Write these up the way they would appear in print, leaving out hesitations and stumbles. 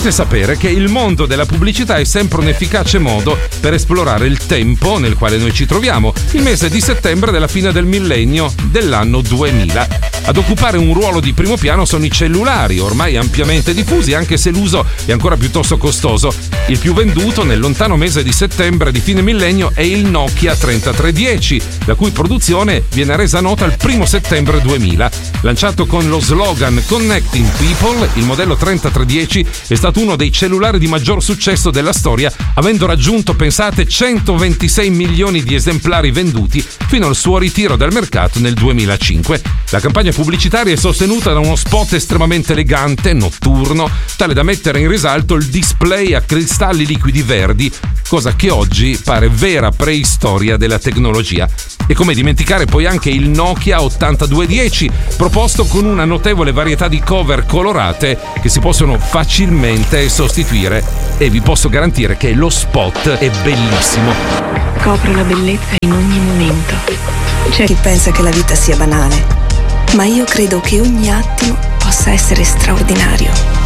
Dovete sapere che il mondo della pubblicità è sempre un efficace modo per esplorare il tempo nel quale noi ci troviamo, il mese di settembre della fine del millennio dell'anno 2000. Ad occupare un ruolo di primo piano sono i cellulari, ormai ampiamente diffusi, anche se l'uso è ancora piuttosto costoso. Il più venduto nel lontano mese di settembre di fine millennio è il Nokia 3310, la cui produzione viene resa nota il 1 settembre 2000. Lanciato con lo slogan Connecting People, il modello 3310 è stato uno dei cellulari di maggior successo della storia, avendo raggiunto, pensate, 126 milioni di esemplari venduti fino al suo ritiro dal mercato nel 2005. La campagna pubblicitaria è sostenuta da uno spot estremamente elegante, notturno, tale da mettere in risalto il display a cristalli liquidi verdi, cosa che oggi pare vera preistoria della tecnologia. E come dimenticare poi anche il Nokia 8210, proposto con una notevole varietà di cover colorate che si possono facilmente sostituire, e vi posso garantire che lo spot è bellissimo. Copro la bellezza in ogni momento. C'è chi pensa che la vita sia banale, ma io credo che ogni attimo possa essere straordinario.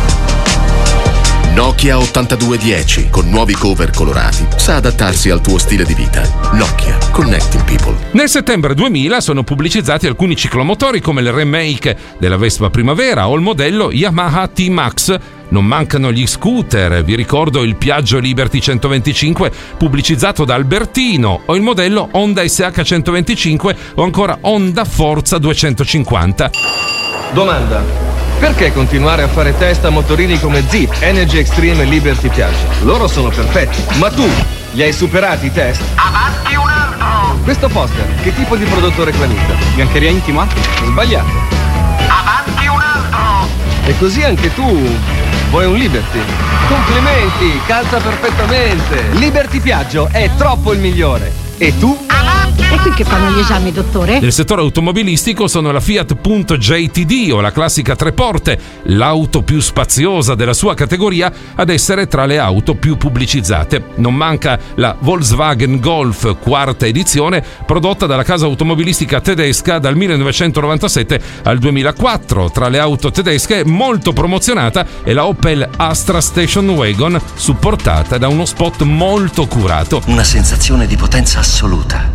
Nokia 8210 con nuovi cover colorati sa adattarsi al tuo stile di vita. Nokia, Connecting People. Nel settembre 2000 sono pubblicizzati alcuni ciclomotori come il remake della Vespa Primavera o il modello Yamaha T-Max. Non mancano gli scooter, vi ricordo il Piaggio Liberty 125 pubblicizzato da Albertino, o il modello Honda SH 125 o ancora Honda Forza 250. Domanda: perché continuare a fare test a motorini come Zip, Energy Extreme e Liberty Piaggio? Loro sono perfetti, ma tu li hai superati i test? Avanti un altro! Questo poster, che tipo di prodotto reclamita? Biancheria intima? Sbagliato. Avanti un altro! E così anche tu vuoi un Liberty? Complimenti, calza perfettamente! Liberty Piaggio è troppo il migliore! E tu? E qui che fanno gli esami, dottore? Nel settore automobilistico sono la Fiat Punto JTD o la classica tre porte, l'auto più spaziosa della sua categoria, ad essere tra le auto più pubblicizzate. Non manca la Volkswagen Golf quarta edizione, prodotta dalla casa automobilistica tedesca dal 1997 al 2004. Tra le auto tedesche molto promozionata è la Opel Astra Station Wagon, supportata da uno spot molto curato. Una sensazione di potenza assoluta.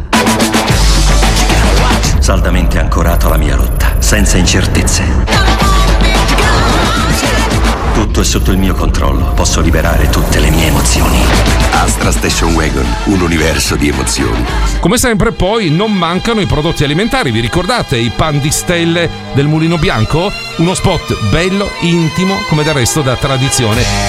Saldamente ancorato alla mia rotta, senza incertezze. Tutto è sotto il mio controllo, posso liberare tutte le mie emozioni. Astra Station Wagon, un universo di emozioni. Come sempre poi non mancano i prodotti alimentari, vi ricordate i pan di stelle del Mulino Bianco? Uno spot bello, intimo, come del resto da tradizione.